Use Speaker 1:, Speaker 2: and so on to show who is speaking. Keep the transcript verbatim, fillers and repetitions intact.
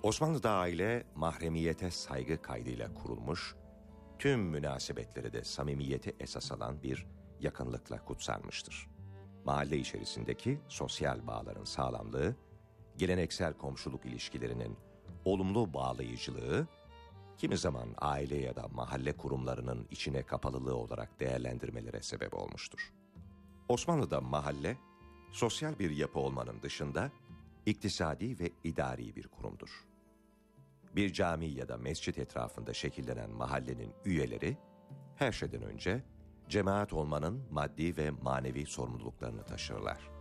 Speaker 1: Osmanlı'da aile mahremiyete saygı kaydıyla kurulmuş, tüm münasebetleri de samimiyeti esas alan bir yakınlıkla kutsanmıştır. Mahalle içerisindeki sosyal bağların sağlamlığı, geleneksel komşuluk ilişkilerinin olumlu bağlayıcılığı, kimi zaman aile ya da mahalle kurumlarının içine kapalılığı olarak değerlendirmelere sebep olmuştur. Osmanlı'da mahalle, sosyal bir yapı olmanın dışında iktisadi ve idari bir kurumdur. Bir cami ya da mescit etrafında şekillenen mahallenin üyeleri, her şeyden önce cemaat olmanın maddi ve manevi sorumluluklarını taşırlar.